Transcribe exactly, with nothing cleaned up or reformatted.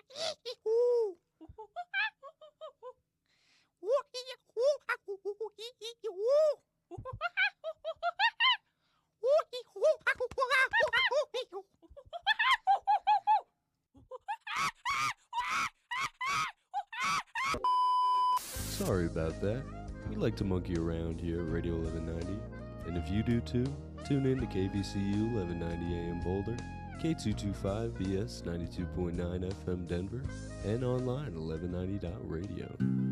Sorry about that. We like to monkey around here at Radio eleven ninety. And if you do too, tune in to K V C U eleven ninety A M Boulder, K two twenty-five B S ninety-two point nine F M Denver, and online eleven ninety dot radio.